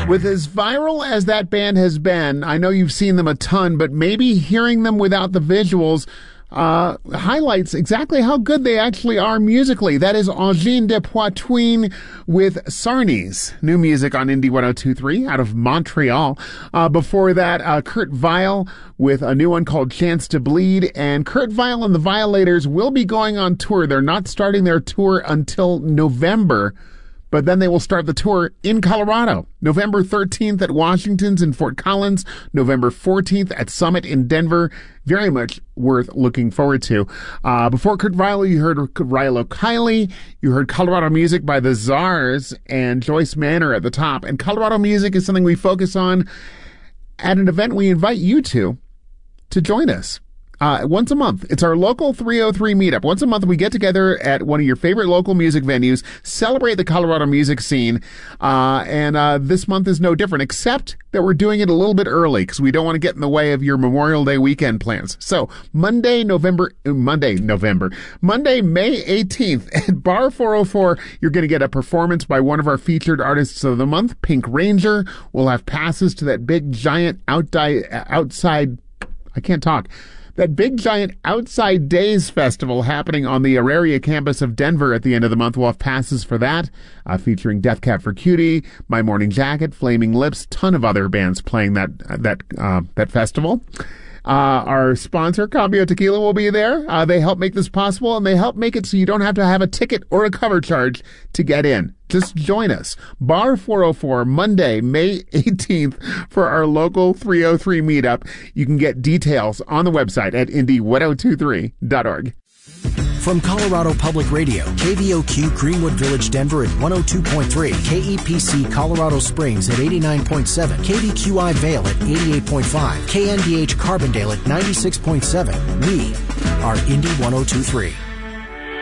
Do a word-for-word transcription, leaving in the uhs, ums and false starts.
With as viral as that band has been, I know you've seen them a ton, but maybe hearing them without the visuals uh, highlights exactly how good they actually are musically. That is Angine de Poitvin with Sarnies. New music on Indie one oh two point three out of Montreal. Uh, before that, uh, Kurt Vile with a new one called Chance to Bleed. And Kurt Vile and the Violators will be going on tour. They're not starting their tour until November. But then they will start the tour in Colorado. November thirteenth at Washington's in Fort Collins. November fourteenth at Summit in Denver. Very much worth looking forward to. Uh, before Kurt Vile, you heard Rilo Kiley. You heard Colorado Music by the Czars and Joyce Manor at the top. And Colorado Music is something we focus on at an event we invite you to, to join us. Uh, once a month. It's our local three oh three meetup. Once a month, we get together at one of your favorite local music venues, celebrate the Colorado music scene, uh, and uh, this month is no different, except that we're doing it a little bit early because we don't want to get in the way of your Memorial Day weekend plans. So, Monday, November, Monday, November, Monday, May eighteenth at Bar four oh four, you're going to get a performance by one of our featured artists of the month, Pink Ranger. We'll have passes to that big, giant, outdi- outside, I can't talk, that big, giant Outside Days festival happening on the Auraria campus of Denver at the end of the month. We'll have passes for that, uh, featuring Death Cab for Cutie, My Morning Jacket, Flaming Lips, ton of other bands playing that that uh, that festival. Uh, our sponsor, Cambio Tequila, will be there. Uh, they help make this possible, and they help make it so you don't have to have a ticket or a cover charge to get in. Just join us. Bar four oh four, Monday, May eighteenth, for our local three oh three meetup. You can get details on the website at indie one oh two three dot org. From Colorado Public Radio, K V O Q Greenwood Village, Denver at one oh two point three, K E P C Colorado Springs at eighty-nine point seven, K D Q I Vail at eighty-eight point five, K N D H Carbondale at ninety-six point seven. We are Indie one oh two point three.